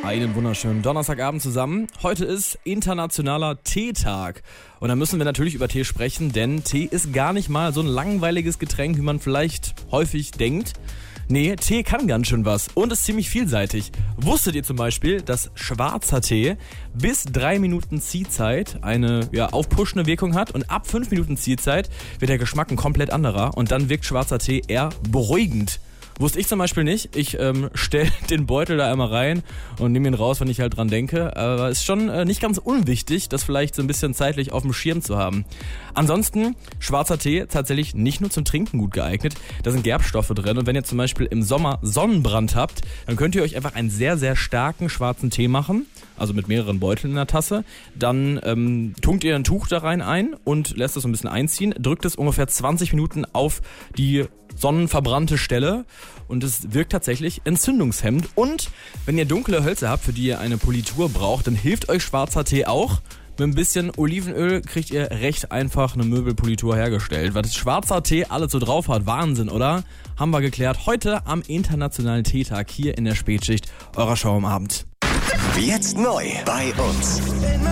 Einen wunderschönen Donnerstagabend zusammen. Heute ist internationaler Teetag. Und da müssen wir natürlich über Tee sprechen, denn Tee ist gar nicht mal so ein langweiliges Getränk, wie man vielleicht häufig denkt. Nee, Tee kann ganz schön was und ist ziemlich vielseitig. Wusstet ihr zum Beispiel, dass schwarzer Tee bis 3 Minuten Ziehzeit eine aufpushende Wirkung hat und ab 5 Minuten Ziehzeit wird der Geschmack ein komplett anderer und dann wirkt schwarzer Tee eher beruhigend. Wusste ich zum Beispiel nicht. Ich stelle den Beutel da einmal rein und nehme ihn raus, wenn ich halt dran denke. Aber ist schon nicht ganz unwichtig, das vielleicht so ein bisschen zeitlich auf dem Schirm zu haben. Ansonsten, schwarzer Tee tatsächlich nicht nur zum Trinken gut geeignet. Da sind Gerbstoffe drin und wenn ihr zum Beispiel im Sommer Sonnenbrand habt, dann könnt ihr euch einfach einen sehr, sehr starken schwarzen Tee machen. Also mit mehreren Beuteln in der Tasse. Dann tunkt ihr ein Tuch da rein ein und lässt es so ein bisschen einziehen. Drückt es ungefähr 20 Minuten auf die sonnenverbrannte Stelle und es wirkt tatsächlich entzündungshemmend. Und wenn ihr dunkle Hölzer habt, für die ihr eine Politur braucht, dann hilft euch schwarzer Tee auch. Mit ein bisschen Olivenöl kriegt ihr recht einfach eine Möbelpolitur hergestellt. Was schwarzer Tee alles so drauf hat, Wahnsinn, oder? Haben wir geklärt. Heute am Internationalen Teetag hier in der Spätschicht eurer Show am Abend. Jetzt neu bei uns.